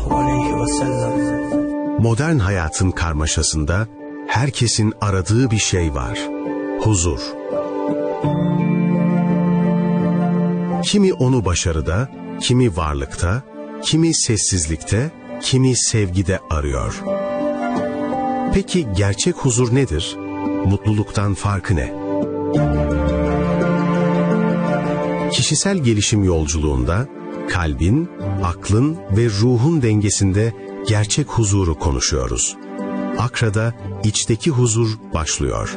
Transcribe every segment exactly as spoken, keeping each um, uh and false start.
sallallahu aleyhi ve sellem. Modern hayatın karmaşasında herkesin aradığı bir şey var. Huzur. Kimi onu başarıda, kimi varlıkta, kimi sessizlikte, kimi sevgide arıyor. Peki gerçek huzur nedir? Mutluluktan farkı ne? Kişisel gelişim yolculuğunda kalbin, aklın ve ruhun dengesinde gerçek huzuru konuşuyoruz. Akra'da içteki huzur başlıyor.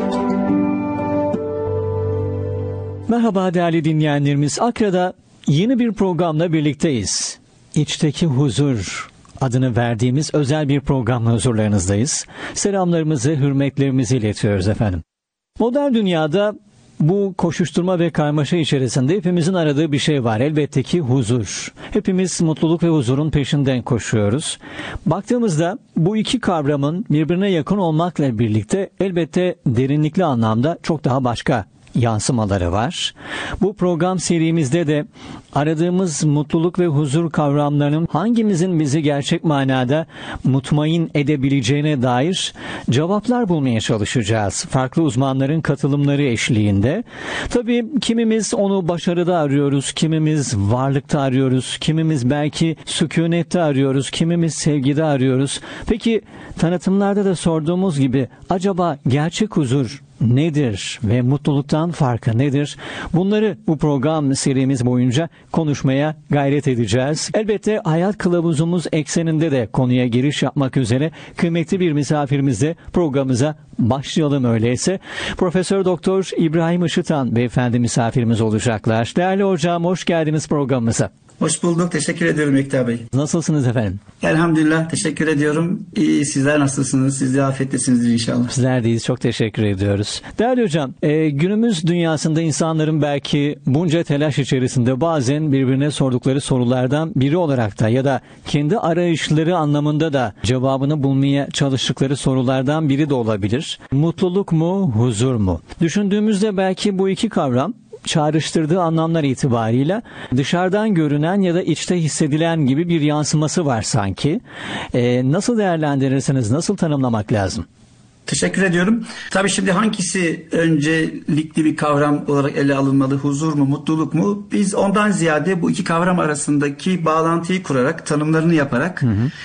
Merhaba değerli dinleyenlerimiz. Akra'da yeni bir programla birlikteyiz. İçteki huzur adını verdiğimiz özel bir programla huzurlarınızdayız. Selamlarımızı, hürmetlerimizi iletiyoruz efendim. Modern dünyada bu koşuşturma ve karmaşa içerisinde hepimizin aradığı bir şey var. Elbette ki huzur. Hepimiz mutluluk ve huzurun peşinden koşuyoruz. Baktığımızda bu iki kavramın birbirine yakın olmakla birlikte elbette derinlikli anlamda çok daha başka yansımaları var. Bu program serimizde de aradığımız mutluluk ve huzur kavramlarının hangimizin bizi gerçek manada mutmain edebileceğine dair cevaplar bulmaya çalışacağız. Farklı uzmanların katılımları eşliğinde. Tabii kimimiz onu başarıda arıyoruz, kimimiz varlıkta arıyoruz, kimimiz belki sükunette arıyoruz, kimimiz sevgide arıyoruz. Peki tanıtımlarda da sorduğumuz gibi acaba gerçek huzur nedir ve mutluluktan farkı nedir? Bunları bu program serimiz boyunca konuşmaya gayret edeceğiz. Elbette hayat kılavuzumuz ekseninde de konuya giriş yapmak üzere kıymetli bir misafirimizle programımıza başlayalım öyleyse. Profesör Doktor İbrahim Işıtan beyefendi misafirimiz olacaklar. Değerli hocam, hoş geldiniz programımıza. Hoş bulduk. Teşekkür ediyorum Ekta Bey. Nasılsınız efendim? Elhamdülillah. Teşekkür ediyorum. İyi. Sizler nasılsınız? Siz de afiyettesinizdir inşallah. Bizler deyiz. Çok teşekkür ediyoruz. Değerli hocam, e, günümüz dünyasında insanların belki bunca telaş içerisinde bazen birbirine sordukları sorulardan biri olarak da ya da kendi arayışları anlamında da cevabını bulmaya çalıştıkları sorulardan biri de olabilir. Mutluluk mu, huzur mu? Düşündüğümüzde belki bu iki kavram çağrıştırdığı anlamlar itibarıyla dışarıdan görünen ya da içte hissedilen gibi bir yansıması var sanki. Ee, nasıl değerlendirirseniz, nasıl tanımlamak lazım? Teşekkür ediyorum. Tabii şimdi hangisi öncelikli bir kavram olarak ele alınmalı? Huzur mu, mutluluk mu? Biz ondan ziyade bu iki kavram arasındaki bağlantıyı kurarak, tanımlarını yaparak hı hı.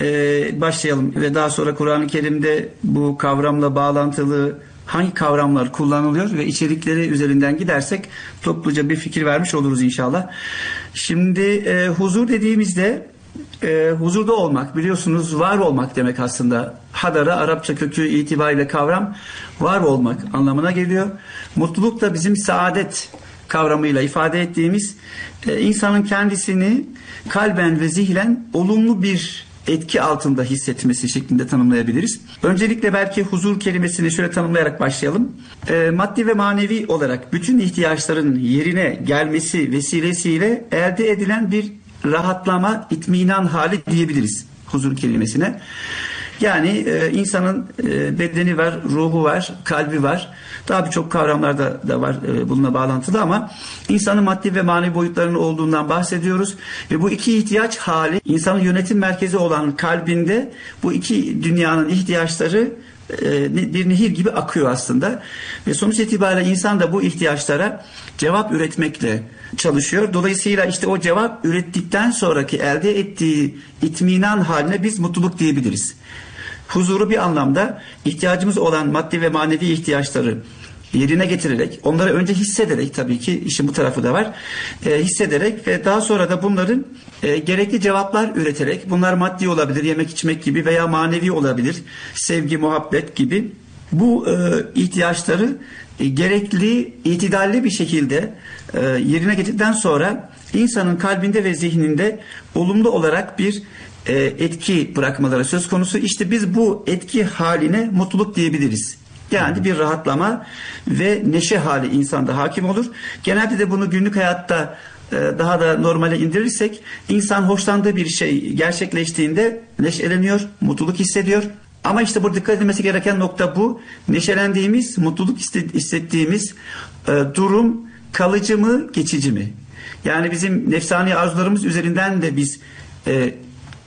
E, başlayalım. Ve daha sonra Kur'an-ı Kerim'de bu kavramla bağlantılı hangi kavramlar kullanılıyor ve içerikleri üzerinden gidersek topluca bir fikir vermiş oluruz inşallah. Şimdi e, huzur dediğimizde e, huzurda olmak, biliyorsunuz var olmak demek aslında. Hadara Arapça kökü itibariyle kavram var olmak anlamına geliyor. Mutluluk da bizim saadet kavramıyla ifade ettiğimiz e, insanın kendisini kalben ve zihnen olumlu bir etki altında hissetmesi şeklinde tanımlayabiliriz. Öncelikle belki huzur kelimesini şöyle tanımlayarak başlayalım. E, maddi ve manevi olarak bütün ihtiyaçların yerine gelmesi vesilesiyle elde edilen bir rahatlama, itminan hali diyebiliriz huzur kelimesine. Yani e, insanın e, bedeni var, ruhu var, kalbi var. Daha birçok kavramlar da, da var e, bununla bağlantılı ama insanın maddi ve manevi boyutlarının olduğundan bahsediyoruz. Ve bu iki ihtiyaç hali insanın yönetim merkezi olan kalbinde bu iki dünyanın ihtiyaçları e, bir nehir gibi akıyor aslında. Ve sonuç itibariyle insan da bu ihtiyaçlara cevap üretmekle çalışıyor. Dolayısıyla işte o cevap ürettikten sonraki elde ettiği itminan haline biz mutluluk diyebiliriz. Huzuru bir anlamda ihtiyacımız olan maddi ve manevi ihtiyaçları yerine getirerek, onları önce hissederek, tabii ki işin bu tarafı da var, e, hissederek ve daha sonra da bunların e, gerekli cevaplar üreterek, bunlar maddi olabilir, yemek içmek gibi veya manevi olabilir, sevgi, muhabbet gibi bu e, ihtiyaçları e, gerekli, itidalli bir şekilde e, yerine getirdikten sonra insanın kalbinde ve zihninde olumlu olarak bir e, etki bırakmaları söz konusu. İşte biz bu etki haline mutluluk diyebiliriz. Yani bir rahatlama ve neşe hali insanda hakim olur. Genelde de bunu günlük hayatta e, daha da normale indirirsek insan hoşlandığı bir şey gerçekleştiğinde neşeleniyor, mutluluk hissediyor. Ama işte burada dikkat edilmesi gereken nokta bu. Neşelendiğimiz, mutluluk hissettiğimiz e, durum kalıcı mı, geçici mi? Yani bizim nefsani arzularımız üzerinden de biz e,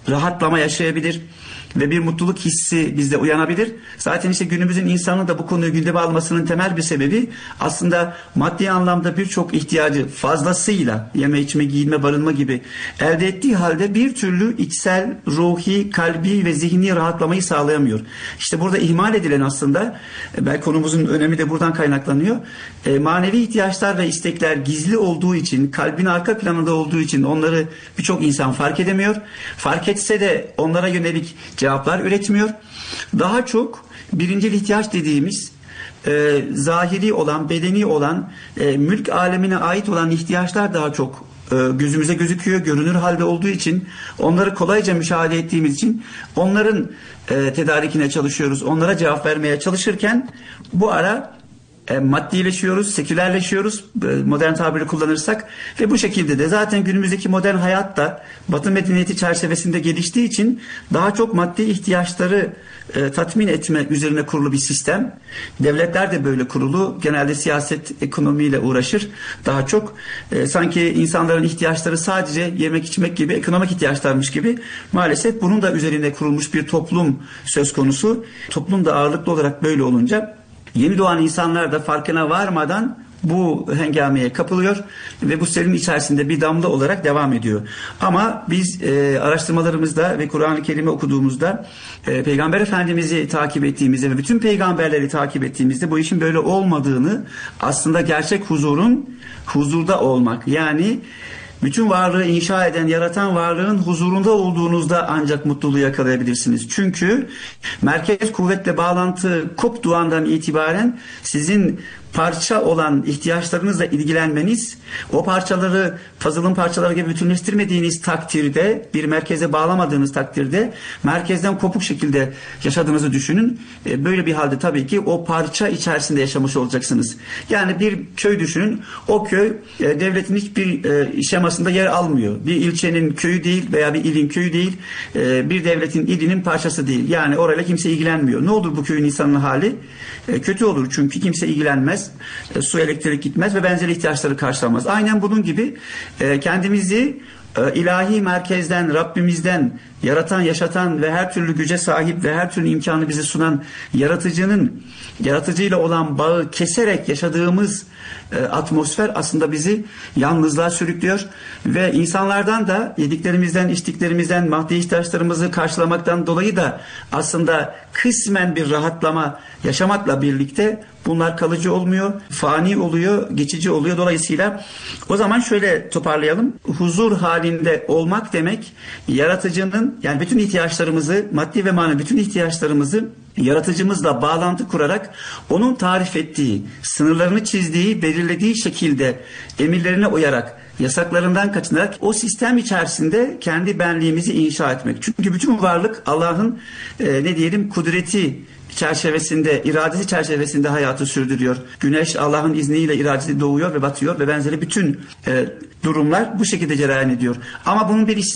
rahatlama yaşayabilir ve bir mutluluk hissi bizde uyanabilir. Zaten işte günümüzün insanı da bu konuyu gündeme almasının temel bir sebebi aslında maddi anlamda birçok ihtiyacı fazlasıyla yeme, içme, giyinme, barınma gibi elde ettiği halde bir türlü içsel, ruhi, kalbi ve zihni rahatlamayı sağlayamıyor. İşte burada ihmal edilen aslında, belki konumuzun önemi de buradan kaynaklanıyor. E, manevi ihtiyaçlar ve istekler gizli olduğu için, kalbin arka planında olduğu için onları birçok insan fark edemiyor. Fark etse de onlara yönelik cevaplar üretmiyor. Daha çok birincil ihtiyaç dediğimiz e, zahiri olan, bedeni olan, e, mülk alemine ait olan ihtiyaçlar daha çok e, gözümüze gözüküyor, görünür halde olduğu için, onları kolayca müşahede ettiğimiz için onların e, tedarikine çalışıyoruz. Onlara cevap vermeye çalışırken bu ara E, maddileşiyoruz, sekülerleşiyoruz, e, modern tabiri kullanırsak ve bu şekilde de zaten günümüzdeki modern hayat da Batı medeniyeti çerçevesinde geliştiği için daha çok maddi ihtiyaçları e, tatmin etme üzerine kurulu bir sistem. Devletler de böyle kurulu. Genelde siyaset, ekonomiyle uğraşır. Daha çok e, sanki insanların ihtiyaçları sadece yemek içmek gibi ekonomik ihtiyaçlarmış gibi. Maalesef bunun da üzerinde kurulmuş bir toplum söz konusu. Toplum da ağırlıklı olarak böyle olunca yeni doğan insanlar da farkına varmadan bu hengameye kapılıyor ve bu selin içerisinde bir damla olarak devam ediyor. Ama biz e, araştırmalarımızda ve Kur'an-ı Kerim'i okuduğumuzda, e, Peygamber Efendimiz'i takip ettiğimizde ve bütün peygamberleri takip ettiğimizde bu işin böyle olmadığını, aslında gerçek huzurun huzurda olmak, yani bütün varlığı inşa eden, yaratan varlığın huzurunda olduğunuzda ancak mutluluğu yakalayabilirsiniz. Çünkü merkez kuvvetle bağlantı koptuğu andan itibaren sizin parça olan ihtiyaçlarınızla ilgilenmeniz, o parçaları puzzle'ın parçaları gibi bütünleştirmediğiniz takdirde, bir merkeze bağlamadığınız takdirde merkezden kopuk şekilde yaşadığınızı düşünün. Böyle bir halde tabii ki o parça içerisinde yaşamış olacaksınız. Yani bir köy düşünün. O köy devletin hiçbir şemasında yer almıyor. Bir ilçenin köyü değil veya bir ilin köyü değil. Bir devletin ilinin parçası değil. Yani orayla kimse ilgilenmiyor. Ne olur bu köyün insanın hali? Kötü olur çünkü kimse ilgilenmez. Su, elektrik gitmez ve benzeri ihtiyaçları karşılamaz. Aynen bunun gibi kendimizi ilahi merkezden, Rabbimizden, yaratan, yaşatan ve her türlü güce sahip ve her türlü imkanı bize sunan yaratıcının, yaratıcıyla olan bağı keserek yaşadığımız atmosfer aslında bizi yalnızlığa sürüklüyor ve insanlardan da yediklerimizden, içtiklerimizden, maddi ihtiyaçlarımızı karşılamaktan dolayı da aslında kısmen bir rahatlama yaşamakla birlikte bunlar kalıcı olmuyor, fani oluyor, geçici oluyor. Dolayısıyla o zaman şöyle toparlayalım. Huzur halinde olmak demek, yaratıcının, yani bütün ihtiyaçlarımızı, maddi ve manevi bütün ihtiyaçlarımızı yaratıcımızla bağlantı kurarak onun tarif ettiği, sınırlarını çizdiği, belirlediği şekilde emirlerine uyarak, yasaklarından kaçınarak o sistem içerisinde kendi benliğimizi inşa etmek. Çünkü bütün varlık Allah'ın e, ne diyelim kudreti çerçevesinde, iradesi çerçevesinde hayatı sürdürüyor. Güneş Allah'ın izniyle, iradesi doğuyor ve batıyor ve benzeri bütün e, durumlar bu şekilde cereyan ediyor. Ama bunun bir